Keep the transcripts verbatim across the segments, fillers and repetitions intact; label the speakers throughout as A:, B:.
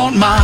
A: on my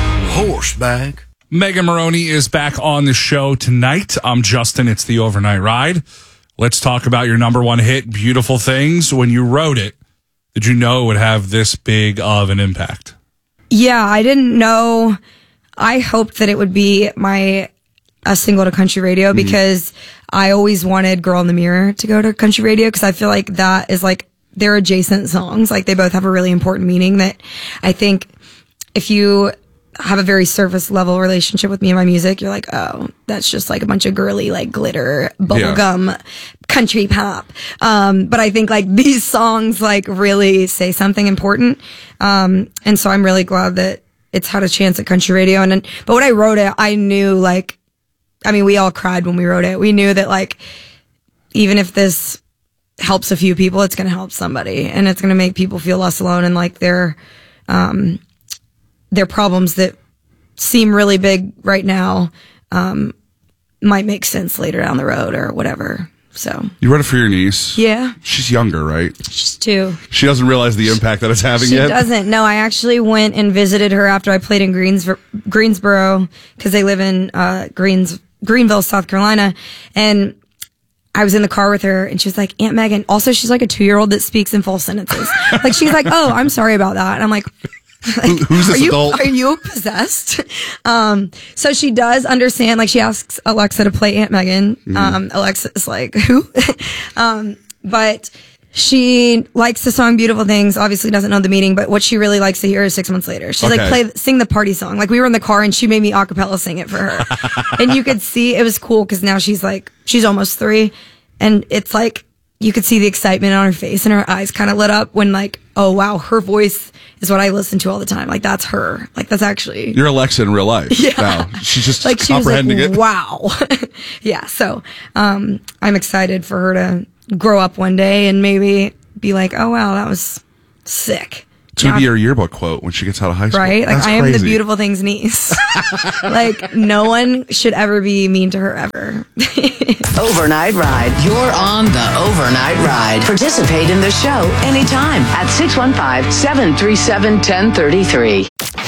A: horseback.
B: Megan Maroney is back on the show tonight. I'm Justin. It's the Overnight Ride. Let's talk about your number one hit, Beautiful Things. When you wrote it, did you know it would have this big of an impact?
C: Yeah, I didn't know. I hoped that it would be my a single to country radio because mm-hmm. I always wanted Girl in the Mirror to go to country radio because I feel like that is like they're adjacent songs. Like they both have a really important meaning that I think if you have a very surface level relationship with me and my music, you're like, oh, that's just like a bunch of girly, like glitter, bubblegum, yeah. country pop. Um, but I think like these songs like really say something important. Um, and so I'm really glad that it's had a chance at country radio. And then, but when I wrote it, I knew like, I mean, we all cried when we wrote it. We knew that like, even if this helps a few people, it's going to help somebody and it's going to make people feel less alone and like they're, um, their problems that seem really big right now um, might make sense later down the road or whatever. So
D: you wrote it for your niece?
C: Yeah.
D: She's younger, right?
C: She's two.
D: She doesn't realize the impact that it's having
C: she
D: yet?
C: She doesn't. No, I actually went and visited her after I played in Greens, Greensboro because they live in uh, Greens, Greenville, South Carolina. And I was in the car with her and she was like, Aunt Megan. Also, she's like a two-year-old that speaks in full sentences. Like she's like, oh, I'm sorry about that. And I'm like... Like,
D: who's this
C: are you,
D: adult?
C: Are you possessed? Um, so she does understand, like she asks Alexa to play Aunt Megan. Mm. Um, Alexa's like, who? um, but she likes the song Beautiful Things, obviously doesn't know the meaning, but what she really likes to hear is Six Months Later. She's okay. like, play, sing the party song. Like we were in the car and she made me a cappella sing it for her. And you could see, it was cool because now she's like, she's almost three and it's like, you could see the excitement on her face and her eyes kind of lit up when like, oh wow, her voice is what I listen to all the time. Like that's her. Like that's actually
D: you're Alexa in real life.
C: Yeah.
D: Now. She's just
C: like,
D: comprehending
C: she was like,
D: it.
C: Wow. Yeah. So um, I'm excited for her to grow up one day and maybe be like, oh wow, that was sick.
D: It's going to be her yearbook quote when she gets out of high school.
C: Right? Like,
D: That's
C: I am
D: crazy.
C: the Beautiful Things niece. Like, no one should ever be mean to her ever.
E: Overnight Ride. You're on the Overnight Ride. Participate in the show anytime at six one five, seven three seven, one zero three three.